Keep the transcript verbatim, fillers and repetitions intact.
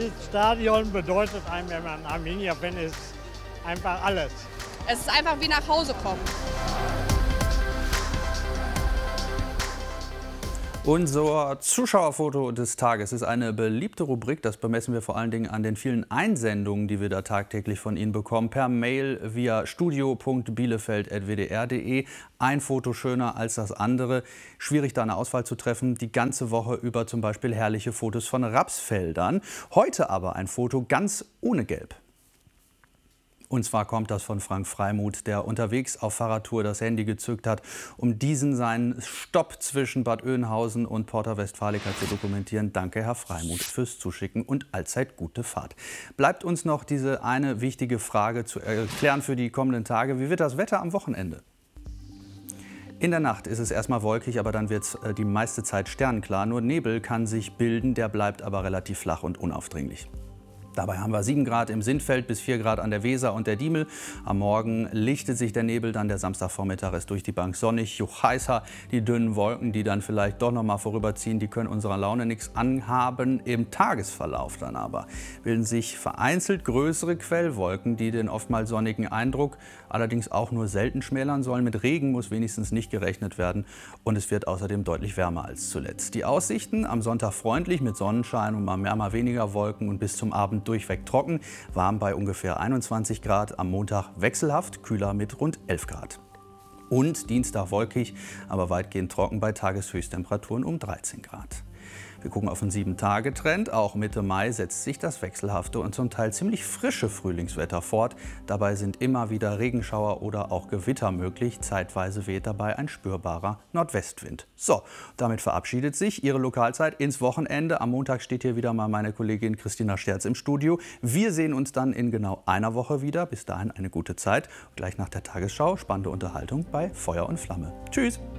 Stadion bedeutet einem, wenn man Arminia-Fan ist, einfach alles. Es ist einfach wie nach Hause kommen. Unser Zuschauerfoto des Tages ist eine beliebte Rubrik. Das bemessen wir vor allen Dingen an den vielen Einsendungen, die wir da tagtäglich von Ihnen bekommen. Per Mail via studio punkt bielefeld at w d r punkt d e. Ein Foto schöner als das andere. Schwierig, da eine Auswahl zu treffen. Die ganze Woche über zum Beispiel herrliche Fotos von Rapsfeldern. Heute aber ein Foto ganz ohne Gelb. Und zwar kommt das von Frank Freimuth, der unterwegs auf Fahrradtour das Handy gezückt hat, um diesen seinen Stopp zwischen Bad Oeynhausen und Porta Westfalica zu dokumentieren. Danke, Herr Freimuth, fürs Zuschicken und allzeit gute Fahrt. Bleibt uns noch diese eine wichtige Frage zu erklären für die kommenden Tage. Wie wird das Wetter am Wochenende? In der Nacht ist es erstmal wolkig, aber dann wird es die meiste Zeit sternenklar. Nur Nebel kann sich bilden, der bleibt aber relativ flach und unaufdringlich. Dabei haben wir sieben Grad im Sindfeld bis vier Grad an der Weser und der Diemel. Am Morgen lichtet sich der Nebel, dann der Samstagvormittag ist durch die Bank sonnig, juch heißer. Die dünnen Wolken, die dann vielleicht doch noch mal vorüberziehen, die können unserer Laune nichts anhaben. Im Tagesverlauf dann aber bilden sich vereinzelt größere Quellwolken, die den oftmals sonnigen Eindruck allerdings auch nur selten schmälern sollen. Mit Regen muss wenigstens nicht gerechnet werden und es wird außerdem deutlich wärmer als zuletzt. Die Aussichten am Sonntag freundlich mit Sonnenschein und mal mehr, mal weniger Wolken und bis zum Abend durchweg trocken, warm bei ungefähr einundzwanzig Grad, am Montag wechselhaft, kühler mit rund elf Grad. Und Dienstag wolkig, aber weitgehend trocken bei Tageshöchsttemperaturen um dreizehn Grad. Wir gucken auf einen sieben Tage Trend. Auch Mitte Mai setzt sich das wechselhafte und zum Teil ziemlich frische Frühlingswetter fort. Dabei sind immer wieder Regenschauer oder auch Gewitter möglich. Zeitweise weht dabei ein spürbarer Nordwestwind. So, damit verabschiedet sich Ihre Lokalzeit ins Wochenende. Am Montag steht hier wieder mal meine Kollegin Christina Sterz im Studio. Wir sehen uns dann in genau einer Woche wieder. Bis dahin eine gute Zeit. Gleich nach der Tagesschau spannende Unterhaltung bei Feuer und Flamme. Tschüss!